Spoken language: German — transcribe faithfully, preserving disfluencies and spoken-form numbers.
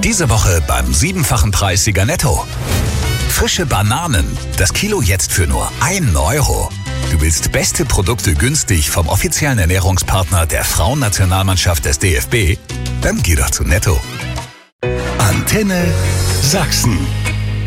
Diese Woche beim siebenfachen Preissieger Netto. Frische Bananen, das Kilo jetzt für nur einen Euro. Du willst beste Produkte günstig vom offiziellen Ernährungspartner der Frauennationalmannschaft des D F B? Dann geh doch zu Netto. Antenne Sachsen.